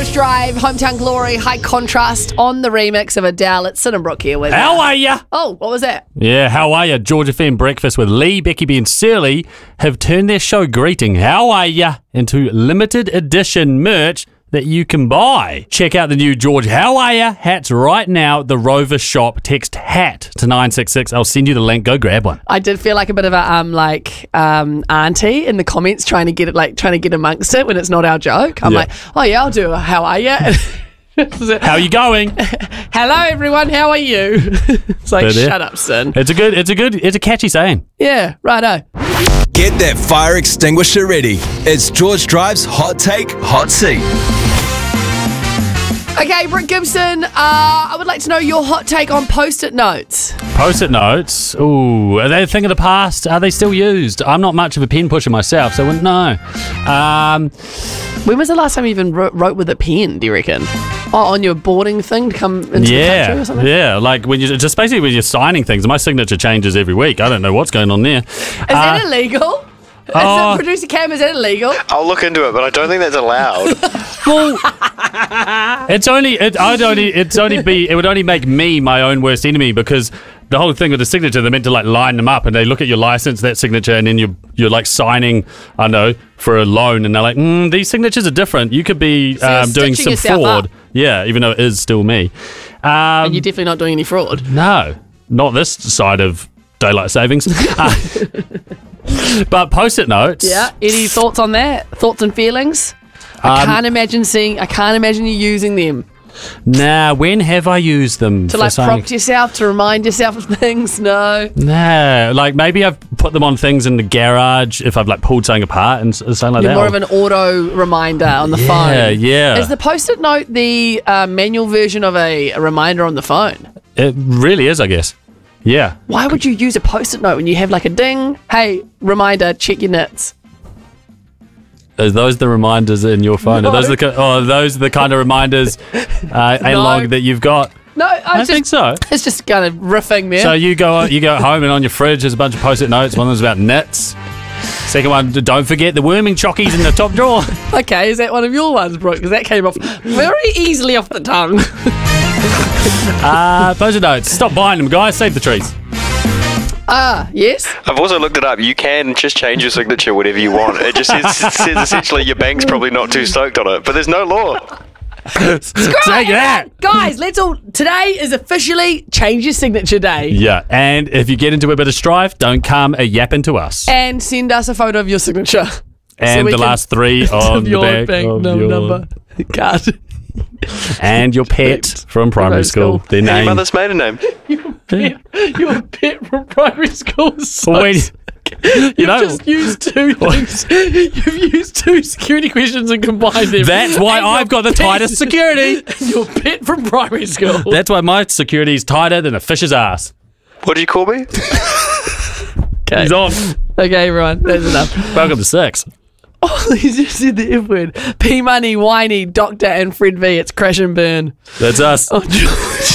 George Drive, Hometown Glory, High Contrast on the remix of Adele. It's Sid and Brooke here with How are ya? Oh, what was that? Yeah, how are ya? George FM Breakfast with Lee, Becky B and Surly have turned their show greeting, How are ya? Into limited edition merch that you can buy. Check out the new George How Are Ya hats right now at the Rover shop. Text HAT to 966. I'll send you the link. Go grab one. I did feel like a bit of a auntie in the comments trying to get amongst it when it's not our joke. I'm Yeah. like, oh yeah, I'll do a How Are Ya? How are you going? Hello everyone, how are you? It's like, There. shut up, Sin. It's a catchy saying. Yeah, righto. Get that fire extinguisher ready. It's George Drive's Hot Take, Hot Seat. Okay, Brooke Gibson, I would like to know your hot take on Post-it notes. Post-it notes. Ooh, are they a thing of the past? Are they still used? I'm not much of a pen pusher myself, so I wouldn't know. When was the last time you even wrote with a pen, do you reckon? Oh, on your boarding thing to come into the country or something? Yeah, like when you just basically when you're signing things. My signature changes every week. I don't know what's going on there. Is that illegal? Producer Cam, is that illegal? I'll look into it, but I don't think that's allowed. Well, it would only make me my own worst enemy, because the whole thing with the signature, they're meant to like line them up, and they look at your license, that signature, and then you're like signing, I know, for a loan, and they're like, these signatures are different. You could be doing some fraud. Yeah, even though it is still me. And you're definitely not doing any fraud. No, not this side of daylight savings. But Post-it notes. Yeah. Any thoughts on that? Thoughts and feelings? I can't imagine you using them. Nah, when have I used them? To like prompt yourself, to remind yourself of things? No. Nah, like maybe I've put them on things in the garage if I've like pulled something apart and something like You're that. more of an auto reminder on the phone. Yeah, yeah. Is the Post-it note the manual version of a reminder on the phone? It really is, I guess. Yeah. Why would you use a Post-it note when you have like a ding? Hey, reminder, check your nits. Are those the reminders in your phone? No. Are those the kind of reminders analog that you've got? No, I think so. It's just kind of riffing there. So you go home and on your fridge there's a bunch of Post-it notes. One of them's about nits. Second one, don't forget the worming chockies in the top drawer. Okay, is that one of your ones, Brooke? Because that came off very easily off the tongue. Post-it notes. Stop buying them, guys. Save the trees. Yes. I've also looked it up. You can just change your signature whatever you want. It just says essentially your bank's probably not too stoked on it, but there's no law. Take that. Guys, today is officially change your signature day. Yeah, and if you get into a bit of strife, don't come a yapping to us. And send us a photo of your signature. And the last three on your the back bank of no your number card. And your pet from primary school. Their Your name. mother's maiden name. Your pet from primary school. Is so Wait, You've just used two things. You've used two security questions and combined them. That's why And I've got the tightest security. Your pet from primary school. That's why my security is tighter than a fish's ass. What did you call me? Okay. He's on. Okay, everyone. That's enough. Welcome to sex. Oh, he just said the F word. P Money, Whiny, Doctor, and Fred V. It's Crash and Burn. That's us. Oh, George.